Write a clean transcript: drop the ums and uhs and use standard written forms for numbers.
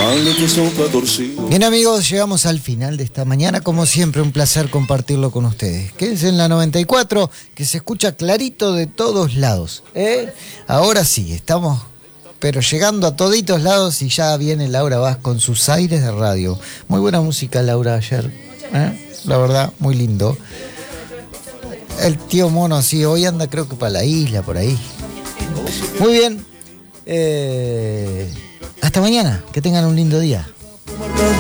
Bien amigos, llegamos al final de esta mañana. Como siempre, un placer compartirlo con ustedes. Quédense en la 94, que se escucha clarito de todos lados. Ahora sí, estamos pero llegando a toditos lados y ya viene Laura Vaz con sus aires de radio. Muy buena música, Laura, ayer. La verdad, muy lindo. El tío Mono, sí, hoy anda creo que para la isla, por ahí. Muy bien. Hasta mañana, que tengan un lindo día.